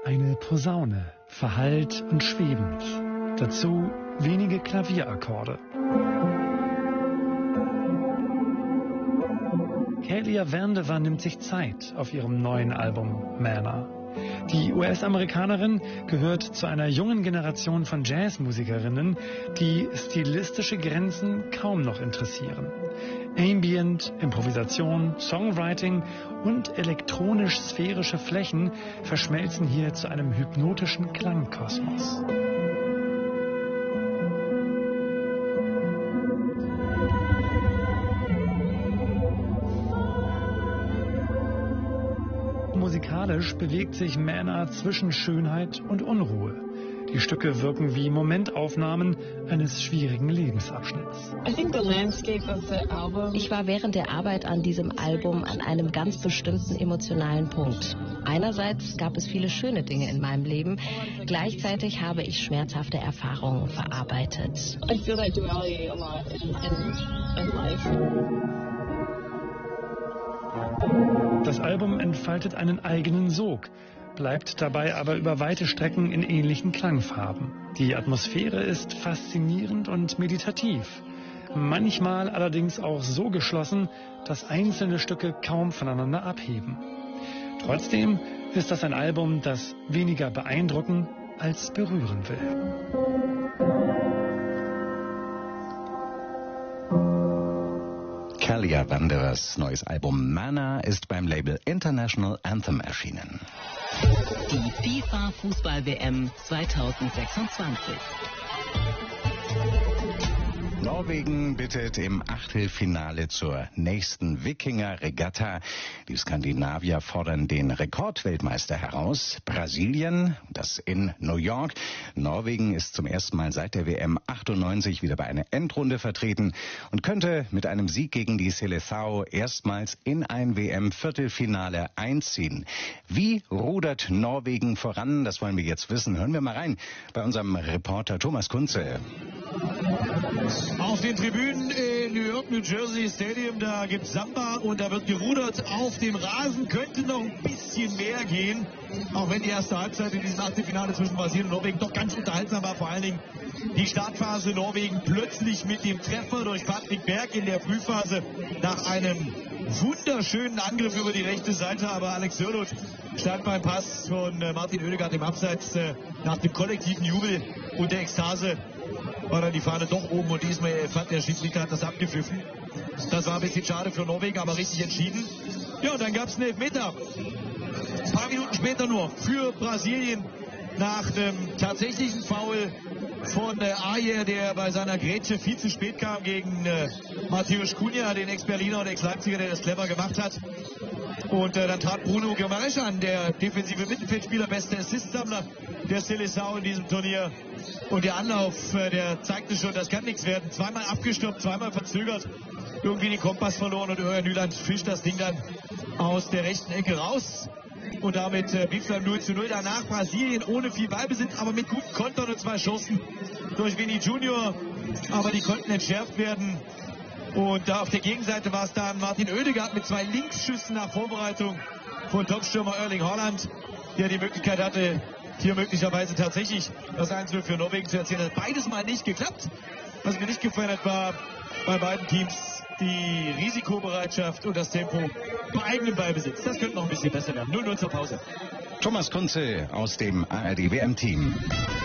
Eine Posaune, verhallt und schwebend. Dazu wenige Klavierakkorde. Kealia Vandever nimmt sich Zeit auf ihrem neuen Album Manna. Die US-Amerikanerin gehört zu einer jungen Generation von Jazzmusikerinnen, die stilistische Grenzen kaum noch interessieren. Ambient, Improvisation, Songwriting und elektronisch-sphärische Flächen verschmelzen hier zu einem hypnotischen Klangkosmos. Musikalisch bewegt sich Manna zwischen Schönheit und Unruhe. Die Stücke wirken wie Momentaufnahmen eines schwierigen Lebensabschnitts. Ich war während der Arbeit an diesem Album an einem ganz bestimmten emotionalen Punkt. Einerseits gab es viele schöne Dinge in meinem Leben, gleichzeitig habe ich schmerzhafte Erfahrungen verarbeitet. Das Album entfaltet einen eigenen Sog, bleibt dabei aber über weite Strecken in ähnlichen Klangfarben. Die Atmosphäre ist faszinierend und meditativ, manchmal allerdings auch so geschlossen, dass einzelne Stücke kaum voneinander abheben. Trotzdem ist das ein Album, das weniger beeindrucken als berühren will. Kealia Vandevers neues Album Manna ist beim Label International Anthem erschienen. Die FIFA-Fußball-WM 2026. Norwegen bittet im Achtelfinale zur nächsten Wikinger-Regatta. Die Skandinavier fordern den Rekordweltmeister heraus. Brasilien, das in New York. Norwegen ist zum ersten Mal seit der WM 98 wieder bei einer Endrunde vertreten und könnte mit einem Sieg gegen die Seleção erstmals in ein WM-Viertelfinale einziehen. Wie rudert Norwegen voran? Das wollen wir jetzt wissen. Hören wir mal rein bei unserem Reporter Thomas Kunze. Auf den Tribünen in New York, New Jersey Stadium, da gibt es Samba und da wird gerudert. Auf dem Rasen könnte noch ein bisschen mehr gehen, auch wenn die erste Halbzeit in diesem Achtelfinale zwischen Brasilien und Norwegen doch ganz unterhaltsam war. Vor allen Dingen die Startphase Norwegen plötzlich mit dem Treffer durch Patrick Berg in der Frühphase nach einem wunderschönen Angriff über die rechte Seite, aber Alex Sörloth stand beim Pass von Martin Oedegaard im Abseits nach dem kollektiven Jubel und der Ekstase war dann die Fahne doch oben und Ismail fand, der Schiedsrichter hat das abgepfiffen. Das war ein bisschen schade für Norwegen, aber richtig entschieden. Ja, und dann gab es einen Elfmeter. Ein paar Minuten später nur für Brasilien nach einem tatsächlichen Foul von Ajer, der bei seiner Grätsche viel zu spät kam gegen Mateusz Cunha, den Ex-Berliner und Ex-Leipziger, der das clever gemacht hat. Und dann trat Bruno Guimaraes an, der defensive Mittelfeldspieler, beste Assistsammler der Seleção in diesem Turnier. Und der Anlauf, der zeigte schon, das kann nichts werden. Zweimal abgestoppt, zweimal verzögert, irgendwie den Kompass verloren und Örjan Nyland fischt das Ding dann aus der rechten Ecke raus. Und damit blieb es beim 0:0. Danach Brasilien ohne viel Ballbesitz, aber mit guten Kontern und 2 Chancen durch Vini Junior. Aber die konnten entschärft werden. Und da auf der Gegenseite war es dann Martin Oedegaard mit 2 Linksschüssen nach Vorbereitung von Topstürmer Erling Haaland, der die Möglichkeit hatte, hier möglicherweise tatsächlich das 1:0 für Norwegen zu erzielen. Das hat beides mal nicht geklappt. Was mir nicht gefallen hat, war bei beiden Teams die Risikobereitschaft und das Tempo bei eigenem Ballbesitz. Das könnte noch ein bisschen besser werden. 0:0 zur Pause. Thomas Kunze aus dem ARD-WM-Team.